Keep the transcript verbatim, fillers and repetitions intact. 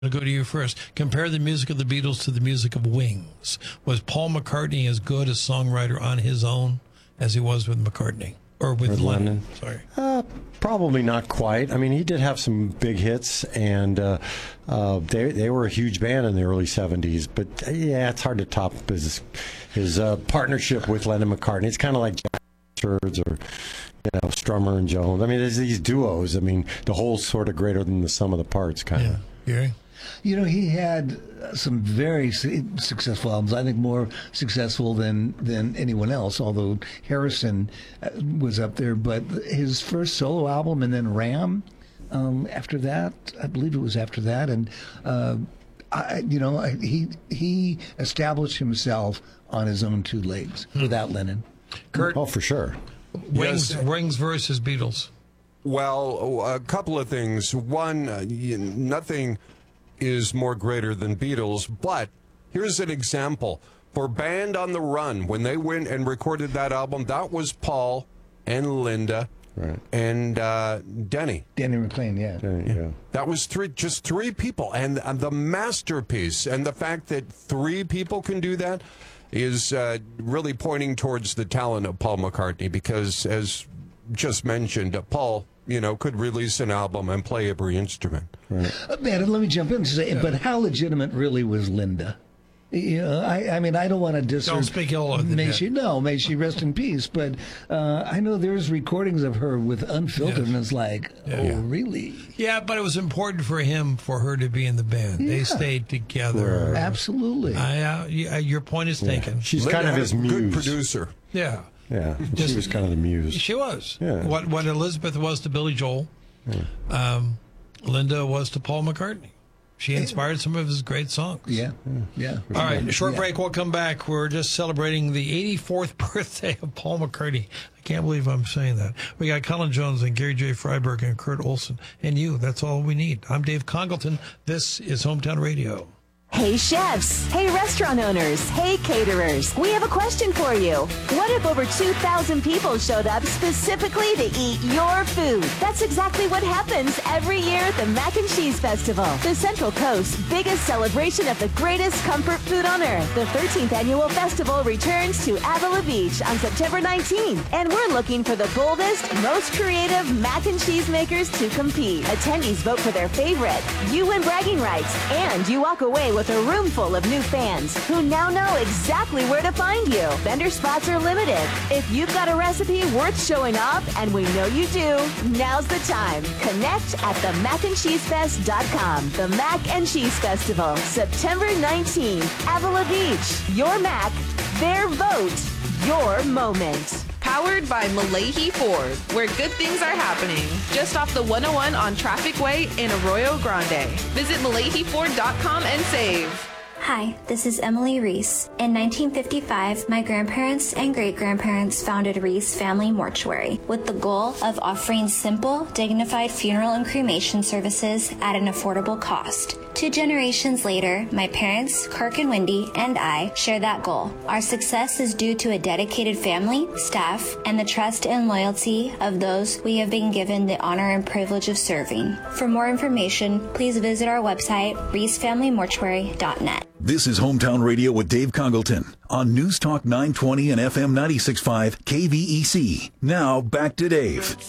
I'll go to you first. Compare the music of the Beatles to the music of Wings. Was Paul McCartney as good a songwriter on his own as he was with McCartney? Or with, with Lennon? Lennon? Sorry. Uh, probably not quite. I mean, he did have some big hits, and uh, uh, they they were a huge band in the early seventies. But, uh, yeah, it's hard to top his, his uh, partnership with Lennon McCartney. It's kind of like Jack Richards or, you know, Strummer and Jones. I mean, there's these duos. I mean, the whole's sort of greater than the sum of the parts, kind of. Yeah. Gary? You know, he had some very su- successful albums. I think more successful than, than anyone else, although Harrison was up there. But his first solo album and then Ram, um, after that, I believe it was after that. And, uh, I, you know, I, he he established himself on his own two legs hmm. without Lennon. Kurt? Oh, for sure. Wings, yes. Wings versus Beatles. Well, a couple of things. One, uh, nothing is more greater than Beatles, but here's an example. For Band on the Run, when they went and recorded that album, that was Paul and Linda right. and uh, Denny. Denny McLean, yeah. Denny, yeah. That was three, just three people. And, and the masterpiece, and the fact that three people can do that is uh, really pointing towards the talent of Paul McCartney, because, as just mentioned, uh, Paul, you know, could release an album and play every instrument. Right. Uh, man, let me jump in and say, yeah. but how legitimate really was Linda? You know, I, I mean, I don't want to diss Don't her. speak ill of the May dead. she, no, may she rest in peace. But uh, I know there's recordings of her with Unfiltered, yes. and it's like, yeah. oh, yeah. really? Yeah, but it was important for him, for her to be in the band. Yeah. They stayed together. Right. Absolutely. I, uh, yeah, your point is taken. Yeah. She's Linda kind of his muse. Good producer. Yeah. Yeah, she was kind of the muse. She was. Yeah. What what Elizabeth was to Billy Joel, yeah. um, Linda was to Paul McCartney. She inspired some of his great songs. Yeah, yeah. All right, short yeah. break. We'll come back. We're just celebrating the eighty-fourth birthday of Paul McCartney. I can't believe I'm saying that. We got Colin Jones and Gary J. Freiberg and Kurt Olson. And you, that's all we need. I'm Dave Congleton. This is Hometown Radio. Hey chefs, hey restaurant owners, hey caterers, we have a question for you. What if over two thousand people showed up specifically to eat your food? That's exactly what happens every year at the Mac and Cheese Festival, the Central Coast's biggest celebration of the greatest comfort food on earth. The thirteenth annual festival returns to Avila Beach on September nineteenth, and we're looking for the boldest, most creative mac and cheese makers to compete. Attendees vote for their favorite, you win bragging rights, and you walk away with with a room full of new fans who now know exactly where to find you. Vendor spots are limited. If you've got a recipe worth showing off, and we know you do, now's the time. Connect at the mac and cheese fest dot com. The Mac and Cheese Festival, September nineteenth, Avila Beach. Your Mac, their vote, your moment. Powered by Malahi Ford, where good things are happening. Just off the one oh one on Traffic Way in Arroyo Grande. Visit Malahi Ford dot com and save. Hi, this is Emily Reese. In nineteen fifty-five, my grandparents and great-grandparents founded Reese Family Mortuary with the goal of offering simple, dignified funeral and cremation services at an affordable cost. Two generations later, my parents, Kirk and Wendy, and I share that goal. Our success is due to a dedicated family, staff, and the trust and loyalty of those we have been given the honor and privilege of serving. For more information, please visit our website, reese family mortuary dot net. This is Hometown Radio with Dave Congleton on News Talk nine twenty and F M ninety-six point five K V E C. Now, back to Dave.